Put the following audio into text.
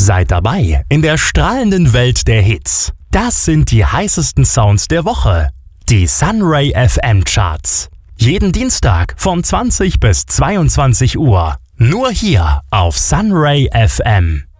Seid dabei in der strahlenden Welt der Hits. Das sind die heißesten Sounds der Woche. Die Sunray FM Charts. Jeden Dienstag von 20 bis 22 Uhr. Nur hier auf Sunray FM.